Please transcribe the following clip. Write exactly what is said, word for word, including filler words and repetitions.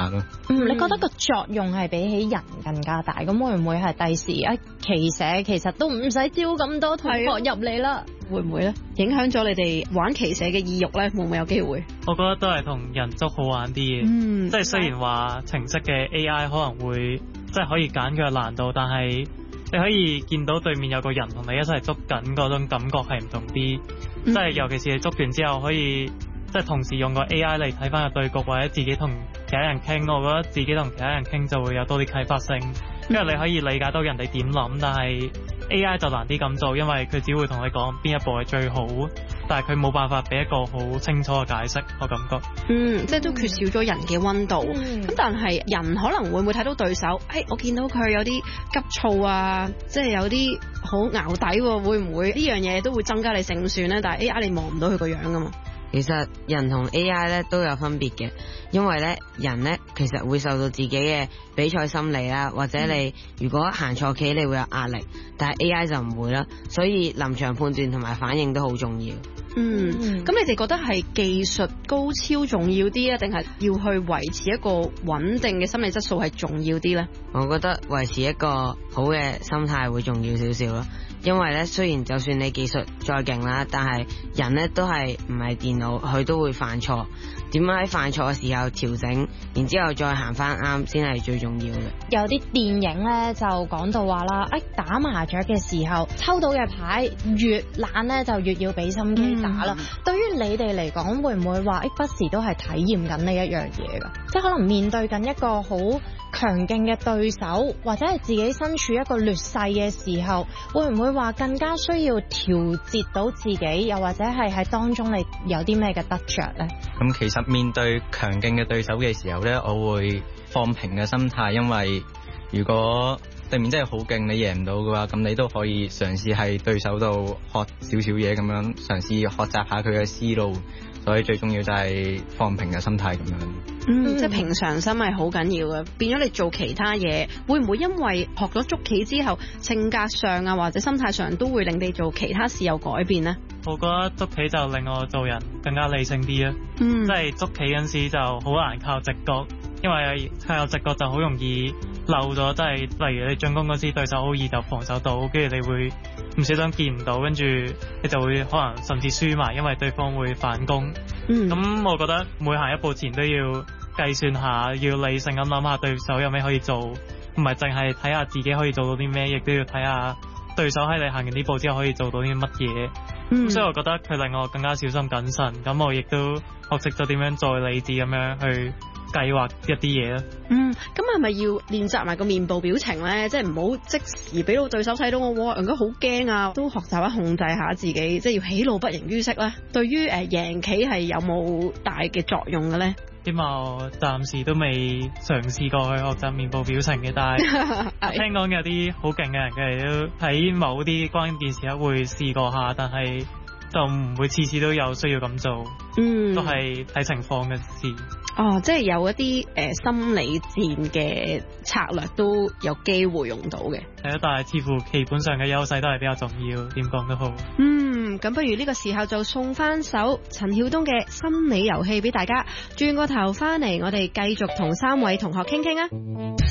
下咯。 嗯，你覺得個作用係比起人更加大？咁會唔會係第時啊騎社其實都唔使招咁多同學入嚟啦？ 會唔會咧？影響咗你哋玩騎社嘅意欲咧？會唔會有機會？ 我覺得都係同人捉好玩啲嘅。 嗯， 即係雖然話程式嘅 A I 可能會即係可以揀佢嘅難度，但係你可以見到對面有個人同你一齊捉緊嗰種感覺係唔同啲。即係、嗯、尤其是你捉完之後可以即係同時用個 A I 嚟睇翻個對局，或者自己同其他人傾，我覺得自己同其他人傾就會有多啲啟發性，因為你可以理解到人哋點諗，但係 A I 就難啲咁做，因為佢只會同你講邊一步係最好，但係佢冇辦法俾一個好清楚嘅解釋，我感覺。 嗯，即係都缺少咗人嘅溫度。咁、嗯、但係人可能會唔會睇到對手？誒、哎，我見到佢有啲急躁啊，即係有啲好淆底喎，會唔會呢樣嘢都會增加你勝算咧？但係 A I 你望唔到佢個樣噶嘛？ 其實人同 A I 咧都有分別嘅，因為咧人咧其實會受到自己嘅比賽心理啦，或者你如果行錯棋你會有壓力，但係 A I 就唔會啦，所以臨場判斷同埋反應都好重要。 嗯，咁、嗯、你哋覺得係技術高超重要啲啊，定係要去維持一個穩定嘅心理質素係重要啲咧？ 我覺得維持一個好嘅心態會重要少少咯。因為咧，雖然就算你技術再勁啦，但係人咧都係唔係電腦，佢都會犯錯。點樣喺犯錯嘅時候調整，然之後再行翻啱，先係最重要嘅。 有啲電影咧就講到話啦，誒打麻雀嘅時候抽到嘅牌越懶咧，就越要俾心機打啦。嗯、對於你哋嚟講，會唔會話誒不時都係體驗緊呢一樣嘢㗎？即係可能面對緊一個好強勁嘅對手，或者係自己身處一個劣勢嘅時候，會唔會話更加需要調節到自己，又或者係喺當中你有啲咩嘅得着呢？ 咁其實面對強勁嘅對手嘅時候呢，我會放平嘅心態，因為如果對面真係好勁，你贏唔到嘅話，咁你都可以嘗試喺對手度學少少嘢，咁樣嘗試學習下佢嘅思路。所以最重要就係放平嘅心態咁樣。 嗯，即係平常心係好緊要嘅。變咗你做其他嘢，會唔會因為學咗捉棋之後，性格上啊或者心態上都會令你做其他事有改變呢？ 我覺得捉棋就令我做人更加理性啲啊。嗯，即係捉棋嗰陣時就好難靠直覺，因為靠直覺就好容易漏咗。即係例如你進攻嗰時，對手好易就防守到，跟住你會唔小心見唔到，跟住你就會可能甚至輸埋，因為對方會反攻。嗯，咁我覺得每行一步前都要計算下，要理性咁諗下對手有咩可以做，唔係淨係睇下自己可以做到啲咩，亦都要睇下對手喺你行完呢步之後可以做到啲乜嘢。嗯，所以我覺得佢令我更加小心謹慎，咁我亦都學識咗點樣再理智咁樣去計劃一啲嘢啦。 嗯，咁係咪要練習埋個面部表情咧？即係唔好即時俾到對手睇到我，哇，人家好驚啊！都學習下控制下自己，即係要喜怒不形於色咧。對於誒贏棋係有冇大嘅作用嘅咧？ 因為我暫時都未嘗試過去學習面部表情嘅，但係聽講有啲好勁嘅人，佢哋都喺某啲關鍵時刻會試過下，但係就唔會次次都有需要咁做。嗯，都係睇情況嘅事。 哦，即係有一啲誒、呃、心理戰嘅策略都有機會用到嘅。 係啊，但係似乎棋盤上嘅優勢都係比較重要，點講都好。 嗯，咁不如呢個時候就送翻首陳曉東嘅心理遊戲俾大家，轉個頭翻嚟，我哋繼續同三位同學傾傾啊。